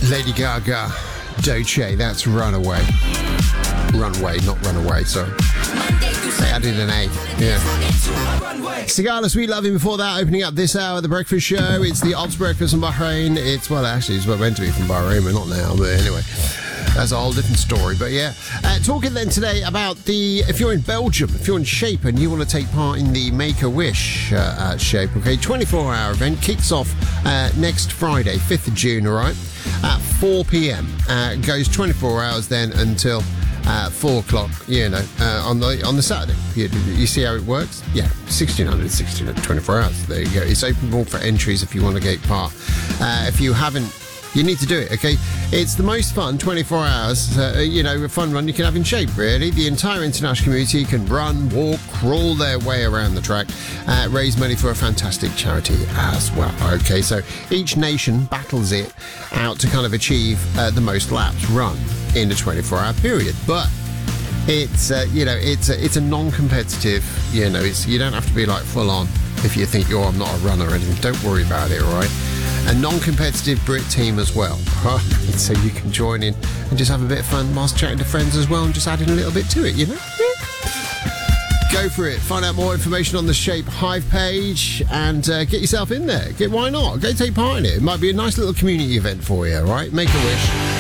Lady Gaga, Doce, that's Runaway. Runway, not Runaway, sorry. They added an A, yeah. Sigala, Sweet Loving before that, opening up this hour of the breakfast show. It's the Ops Breakfast from Bahrain. It's meant to be from Bahrain, but not now, but anyway. That's a whole different story, but yeah. Talking then today about if you're in Belgium, if you're in Shape and you want to take part in the Make-A-Wish at Shape, okay, 24-hour event, kicks off next Friday, 5th of June, all right, at 4 p.m. Goes 24 hours then until 4 o'clock, on the Saturday. You see how it works? Yeah, 1600, 24 hours. There you go. It's open for entries if you want to take part. If you haven't, you need to do it, okay? It's the most fun 24 hours, a fun run you can have in Shape, really. The entire international community can run, walk, crawl their way around the track, raise money for a fantastic charity as well, okay? So each nation battles it out to kind of achieve the most laps run in a 24-hour period. But it's a non-competitive, you don't have to be like full on if you think I'm not a runner or anything. Don't worry about it, all right? A non-competitive Brit team as well, right? So you can join in and just have a bit of fun whilst chatting to friends as well and just adding a little bit to it, Yeah. Go for it. Find out more information on the Shape Hive page and get yourself in there. Why not? Go take part in it. It might be a nice little community event for you, all right? Make a wish.